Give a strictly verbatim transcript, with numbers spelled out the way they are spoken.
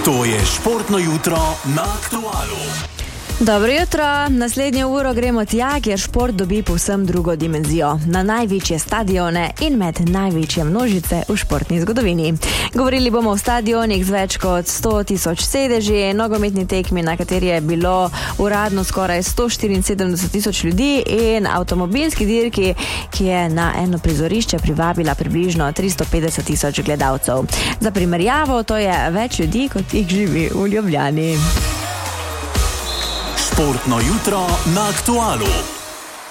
To je športno jutro na Aktualu. Dobro jutro, naslednjo uro gremo tja, kjer šport dobi povsem drugo dimenzijo. Na največje stadione in med največje množice v športni zgodovini. Govorili bomo o stadionih z več kot sto tisoč sedeži, nogometni tekmi, na kateri je bilo uradno skoraj sto štiriinsedemdeset tisoč ljudi, in avtomobilski dirki, ki je na eno prizorišče privabila približno tristo petdeset tisoč gledalcev. Za primerjavo, to je več ljudi, kot jih živi v Ljubljani. Športno jutro na Aktualu.